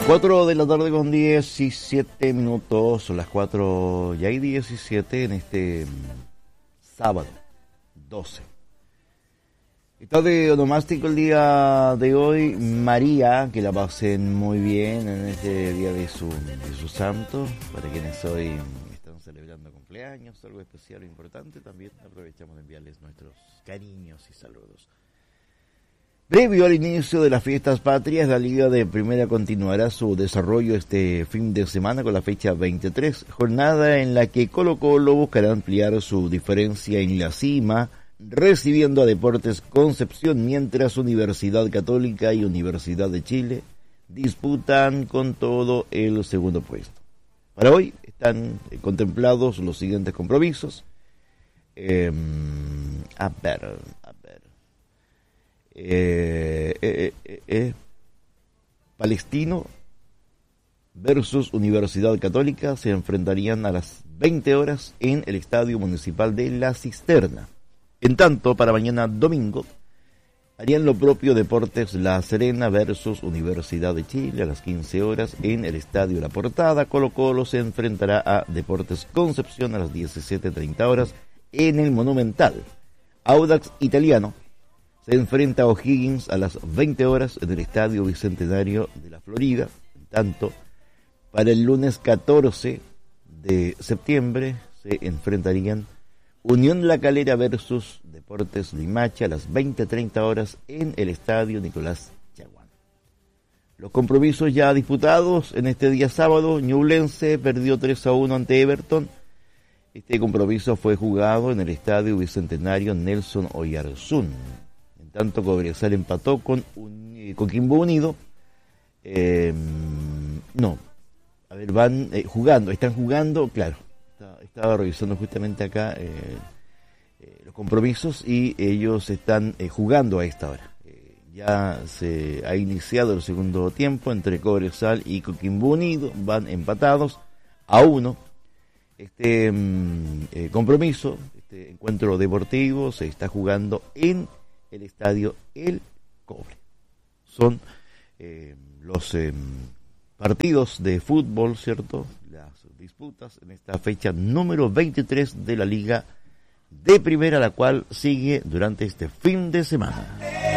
4 de la tarde con 17 minutos, son las 4 y hay 17 en este sábado 12. Está de onomástico el día de hoy. María, que la pasen muy bien en este día de su santo. Para quienes hoy están celebrando cumpleaños, algo especial o importante, también aprovechamos de enviarles nuestros cariños y saludos. Previo al inicio de las fiestas patrias, la Liga de Primera continuará su desarrollo este fin de semana con la fecha 23, jornada en la que Colo-Colo buscará ampliar su diferencia en la cima, recibiendo a Deportes Concepción, mientras Universidad Católica y Universidad de Chile disputan con todo el segundo puesto. Para hoy están contemplados los siguientes compromisos. Palestino versus Universidad Católica se enfrentarían a las 20 horas en el Estadio Municipal de La Cisterna. En tanto, para mañana domingo harían lo propio Deportes La Serena versus Universidad de Chile a las 15 horas en el Estadio La Portada. Colo-Colo se enfrentará a Deportes Concepción a las 17:30 horas en el Monumental. Audax Italiano se enfrenta a O'Higgins a las 20 horas en el Estadio Bicentenario de la Florida. En tanto, para el lunes 14 de septiembre se enfrentarían Unión La Calera versus Deportes Limache a las 20:30 horas en el Estadio Nicolás Chaguán. Los compromisos ya disputados en este día sábado: Ñublense perdió 3-1 ante Everton. Este compromiso fue jugado en el Estadio Bicentenario Nelson Oyarzún. En tanto, Cobresal empató con Coquimbo Unido. Están jugando, claro. Estaba revisando justamente acá los compromisos y ellos están jugando a esta hora. Ya se ha iniciado el segundo tiempo entre Cobresal y Coquimbo Unido, van empatados a 1. Este compromiso, este encuentro deportivo se está jugando en el estadio El Cobre. Son los partidos de fútbol, ¿cierto? Las disputas en esta fecha número 23 de la Liga de Primera, la cual sigue durante este fin de semana.